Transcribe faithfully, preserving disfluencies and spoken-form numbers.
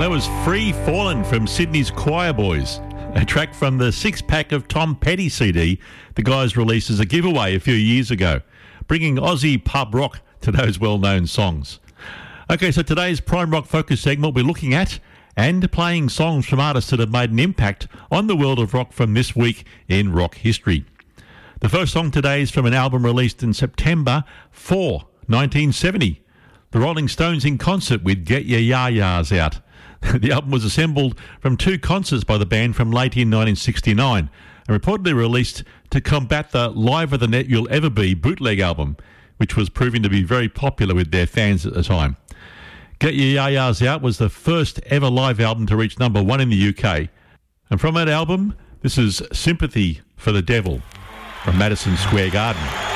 That was Free Fallin' from Sydney's Choir Boys, a track from the six-pack of Tom Petty C D the guys released as a giveaway a few years ago, bringing Aussie pub rock to those well-known songs. Okay, so today's Prime Rock Focus segment, we're looking at and playing songs from artists that have made an impact on the world of rock from this week in rock history. The first song today is from an album released in September fourth, nineteen seventy. The Rolling Stones in concert with Get Your Ya-Ya's Out. The album was assembled from two concerts by the band from late in nineteen sixty-nine and reportedly released to combat the Liver Than You'll Ever Be bootleg album, which was proving to be very popular with their fans at the time. Get Your Ya-Ya's Out was the first ever live album to reach number one in the U K. And from that album, this is Sympathy for the Devil from Madison Square Garden.